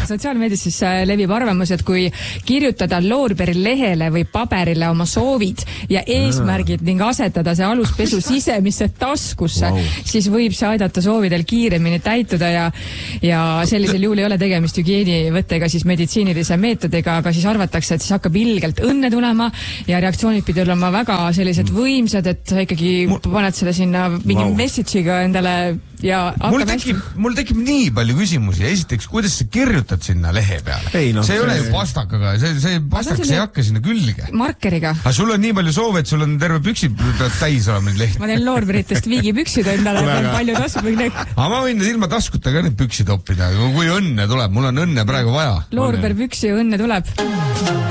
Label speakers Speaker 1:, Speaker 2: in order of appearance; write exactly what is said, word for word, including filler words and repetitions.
Speaker 1: sotsiaalmeedias siis levib arvamus, et kui kirjutada loorberilehele või paberile oma soovid ja eesmärgid ning asetada see aluspesu sisemisse taskusse, wow. siis võib see aidata soovidel kiiremini täituda ja, ja sellisel juhul ei ole tegemist hügieenivõttega siis meditsiinilise meetodiga, aga siis arvatakse, et siis hakkab ilgelt õnne tulema ja reaktsioonid pidi olema väga sellised võimsad, et sa ikkagi paned selle sinna mingi wow. message'iga endale ja
Speaker 2: mul tekib, mul tekib nii palju küsimusi. Esiteks, kuidas sa kirjutad sinna lehe peale? Ei, no, see ei ole ju pastakaga, see, see pastakas ei hakka sinna külge.
Speaker 1: Markeriga.
Speaker 2: Aga sul on nii palju soove, et sul on terve püksid täis olema leht.
Speaker 1: Ma teen loorberitest viigipüksid endale, pean palju tasku.
Speaker 2: Aga ma võin ilma taskuta ka need püksid oppida, kui õnne tuleb. Mul on õnne praegu vaja.
Speaker 1: Loorberpüksi õnne tuleb.